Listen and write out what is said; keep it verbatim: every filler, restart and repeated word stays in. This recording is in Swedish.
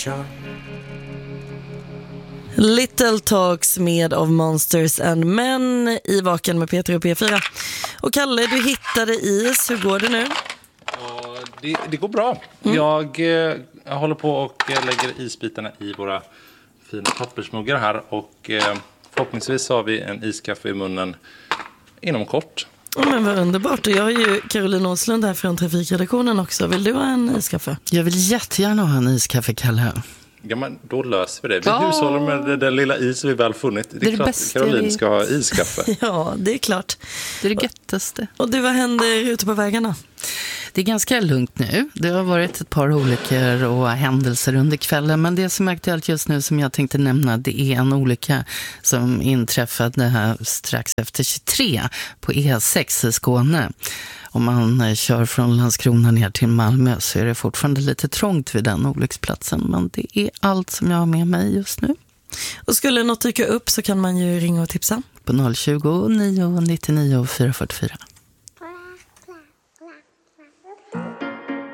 Little Talks med of Monsters and Men i Vaken med Peter och P fyra. Och Kalle, du hittade is. Hur går det nu? Ja, det, det går bra. Mm. Jag, jag håller på och lägger isbitarna i våra fina pappersmuggar här. Och eh, förhoppningsvis har vi en iskaffe i munnen inom kort. Oh, men vad underbart. Och jag har ju Caroline Åslund här från Trafikredaktionen också. Vill du ha en iskaffe? Jag vill jättegärna ha en iskaffe, Kalle. Ja, men då löser vi det. Vi oh. hushåller med den, den lilla is vi väl funnit. Det är, det är klart att Caroline ska ha iskaffe. Ja, det är klart. Det är det göttaste. Och du, vad händer ute på vägarna? Det är ganska lugnt nu. Det har varit ett par olyckor och händelser under kvällen. Men det som är aktuellt just nu som jag tänkte nämna, det är en olycka som inträffade här strax efter tjugotre på E sex i Skåne. Om man kör från Landskrona ner till Malmö så är det fortfarande lite trångt vid den olycksplatsen. Men det är allt som jag har med mig just nu. Och skulle något dyka upp så kan man ju ringa och tipsa. På noll tjugo, nio nittionio, fyra fyrtiofyra.